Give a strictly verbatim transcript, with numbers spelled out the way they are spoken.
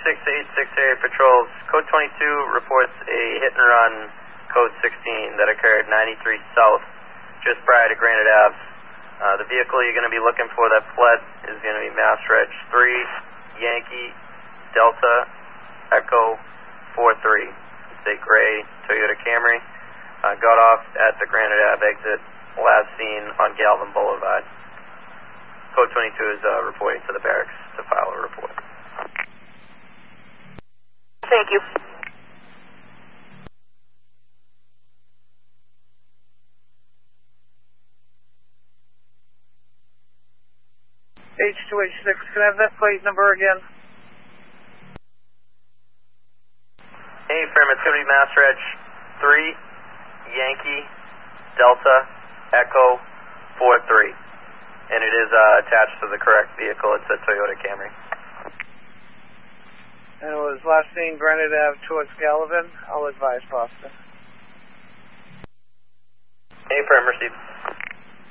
six eight six area patrols. Code twenty-two reports a hit and run, code sixteen, that occurred ninety-three South, just prior to Granite Ave. Uh, the vehicle you're going to be looking for that fled is going to be Mass Reg three, Yankee, Delta, Echo, four three. It's a gray Toyota Camry. Uh, got off at the Granite Ave exit, last seen on Galvin Boulevard. Code twenty-two is uh, reporting to the barracks to file a report. Thank you. H two H six, can I have that plate number again? Hey, firm, it's going to be Mass Reg three, Yankee, Delta, Echo, four three. And it is uh, attached to the correct vehicle. It's a Toyota Camry. And it was last seen Granite Ave towards Gallivan. I'll advise Boston. Hey, firm, received.